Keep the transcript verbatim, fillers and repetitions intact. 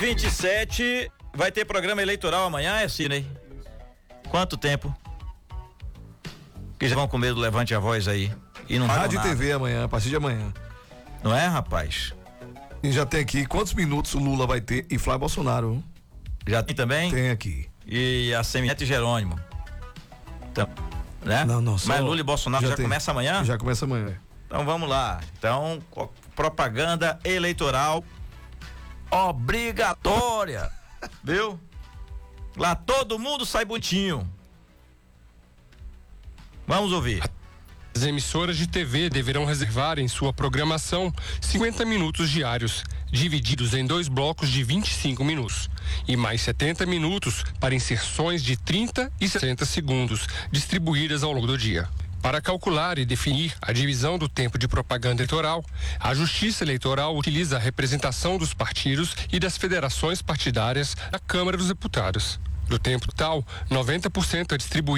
vinte e sete, vai ter programa eleitoral amanhã, é Sidney? Quanto tempo? Que já vão com medo, levante a voz aí. E não Rádio nada. e T V amanhã, a partir de amanhã. Não é, rapaz? E já tem aqui quantos minutos o Lula vai ter e Flávio Bolsonaro. Já tem também? Tem aqui. E a Semineto e Jerônimo. Então, né? Não, não, só Mas Lula e Bolsonaro já, já começa amanhã? Já começa amanhã. Então vamos lá. Então, propaganda eleitoral obrigatória. Viu? Lá todo mundo sai bonitinho. Vamos ouvir. As emissoras de T V deverão reservar em sua programação cinquenta minutos diários, divididos em dois blocos de vinte e cinco minutos, e mais setenta minutos para inserções de trinta e sessenta segundos, distribuídas ao longo do dia. Para calcular e definir a divisão do tempo de propaganda eleitoral, a Justiça Eleitoral utiliza a representação dos partidos e das federações partidárias na Câmara dos Deputados. Do tempo total, noventa por cento é distribuído